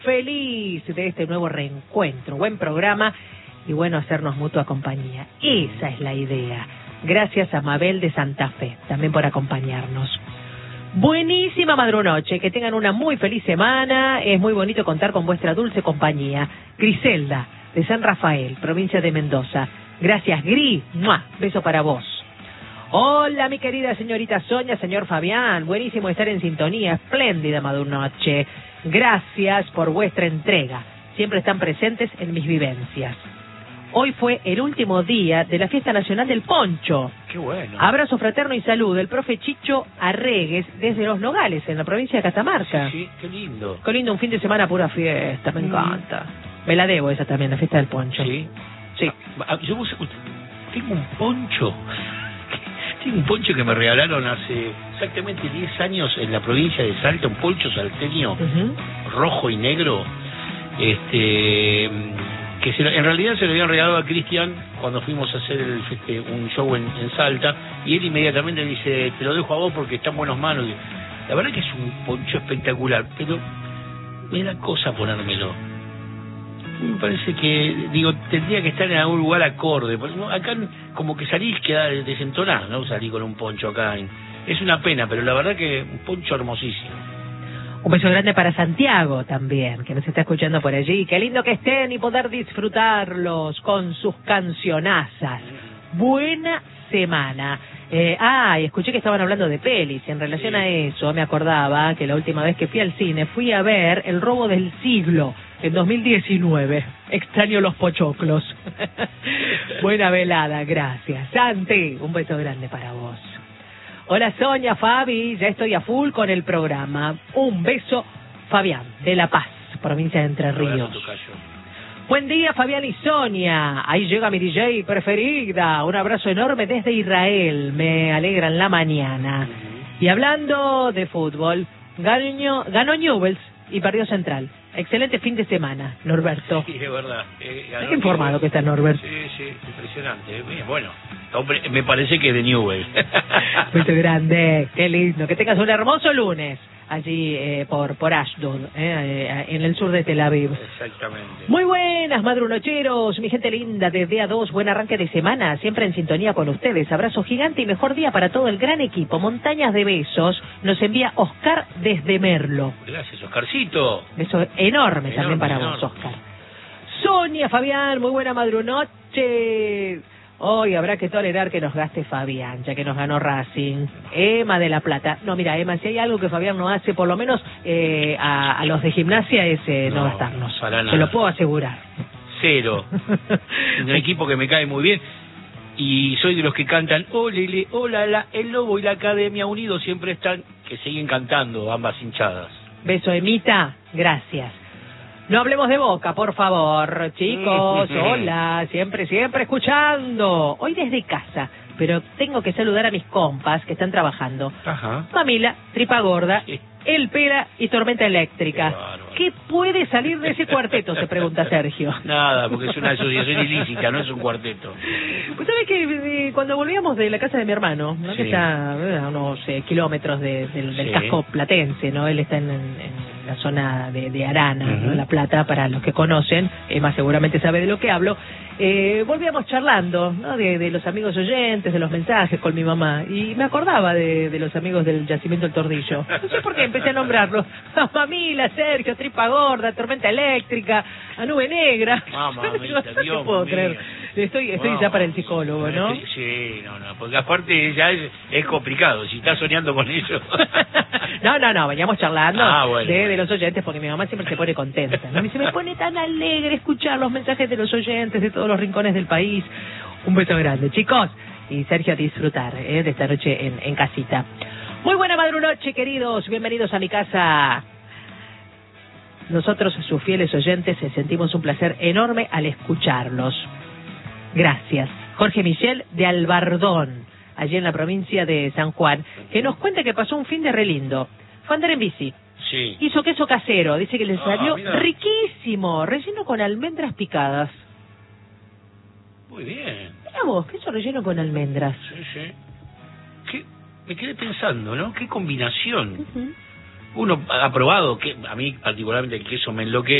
Feliz de este nuevo reencuentro, buen programa y bueno, hacernos mutua compañía. Esa es la idea. Gracias a Mabel de Santa Fe, también por acompañarnos. Buenísima madrunoche, que tengan una muy feliz semana. Es muy bonito contar con vuestra dulce compañía. Griselda, de San Rafael, provincia de Mendoza. Gracias, Gri. ¡Mua! Beso para vos. Hola, mi querida señorita Sonia, señor Fabián. Buenísimo estar en sintonía. Espléndida madrunoche. Gracias por vuestra entrega. Siempre están presentes en mis vivencias. Hoy fue el último día de la Fiesta Nacional del Poncho. ¡Qué bueno! Abrazo fraterno y salud del profe Chicho Arregues desde Los Nogales, en la provincia de Catamarca. Sí, qué lindo. Qué lindo, un fin de semana pura fiesta, me encanta. Me la debo esa también, la Fiesta del Poncho. ¿Sí? Sí. Yo tengo un poncho. Tengo un poncho que me regalaron hace exactamente 10 años en la provincia de Salta, un poncho salteño, rojo y negro, que en realidad se lo habían regalado a Cristian cuando fuimos a hacer un show en Salta, y él inmediatamente dice, te lo dejo a vos porque está en buenas manos. La verdad que es un poncho espectacular, pero me da cosa ponérmelo. Me parece que, tendría que estar en algún lugar acorde. Acá como que salís, queda desentonado, ¿no? Salí con un poncho acá. Es una pena, pero la verdad que un poncho hermosísimo. Un beso grande para Santiago también, que nos está escuchando por allí. Qué lindo que estén y poder disfrutarlos con sus cancionazas. Buena semana. Y escuché que estaban hablando de pelis. En relación a eso, me acordaba que la última vez que fui al cine fui a ver El robo del siglo en 2019. Extraño los pochoclos. Buena velada, gracias. Santi, un beso grande para vos. Hola Sonia, Fabi, ya estoy a full con el programa. Un beso, Fabián, de La Paz, provincia de Entre Ríos. Buen día, Fabián y Sonia. Ahí llega mi DJ preferida. Un abrazo enorme desde Israel. Me alegran la mañana. Y hablando de fútbol, ganó Newell's y perdió Central. Excelente fin de semana, Norberto. Sí, es verdad. Qué informado que está Norberto. Sí, impresionante. Bueno, hombre, me parece que de Newell's. Muy grande, qué lindo. Que tengas un hermoso lunes allí por Ashdod, en el sur de Tel Aviv. Exactamente. Muy buenas, madrunocheros, mi gente linda, desde A2, buen arranque de semana, siempre en sintonía con ustedes. Abrazo gigante y mejor día para todo el gran equipo. Montañas de besos nos envía Oscar desde Merlo. Gracias, Oscarcito. Beso enorme también para vos, Oscar. Sonia, Fabián, muy buena madrunoche. Hoy habrá que tolerar que nos gaste Fabián, ya que nos ganó Racing. Emma de La Plata. No, mira, Emma, si hay algo que Fabián no hace, por lo menos a los de gimnasia, es no gastarnos. Para nada. Se lo puedo asegurar. Cero. Un equipo que me cae muy bien. Y soy de los que cantan, olele, olala, el Lobo y la Academia Unidos siempre están, que siguen cantando ambas hinchadas. Beso, Emita. Gracias. No hablemos de Boca, por favor, chicos. Hola, siempre escuchando. Hoy desde casa, pero tengo que saludar a mis compas que están trabajando. Ajá. Camila, Tripa Gorda, El Pera y Tormenta Eléctrica. Qué ¿Qué puede salir de ese cuarteto? Se pregunta Sergio. Nada, porque es una asociación ilícita, no es un cuarteto. Pues sabes que cuando volvíamos de la casa de mi hermano, ¿no? Que está a unos kilómetros del casco platense, ¿no? Él está en la zona de Arana, ¿no? La Plata, para los que conocen, Emma seguramente sabe de lo que hablo. Volvíamos charlando, ¿no? De los amigos oyentes, de los mensajes con mi mamá, y me acordaba de los amigos del Yacimiento del Tordillo. No sé por qué empecé a nombrarlos. A Mamila, Sergio, Tripa Gorda, Tormenta Eléctrica, a Nube Negra. Mamita, no puedo creer. Estoy ya para el psicólogo, ¿no? Sí, no, porque aparte ya es complicado, si estás soñando con eso. No, veníamos charlando de los oyentes, porque mi mamá siempre se pone contenta, ¿no? Y se me pone tan alegre escuchar los mensajes de los oyentes de todos los rincones del país. Un beso grande, chicos. Y Sergio, a disfrutar de esta noche en casita. Muy buena madrunoche, queridos. Bienvenidos a mi casa. Nosotros, sus fieles oyentes, sentimos un placer enorme al escucharlos. Gracias. Jorge Michel de Albardón, allí en la provincia de San Juan, que nos cuenta que pasó un fin de re lindo. Fue a andar en bici. Sí. Hizo queso casero, dice que le salió mira, riquísimo, relleno con almendras picadas. Muy bien. Mira vos, queso relleno con almendras. Sí. Me quedé pensando, ¿no? Qué combinación. Uno ha probado, que a mí particularmente el queso me enloquece.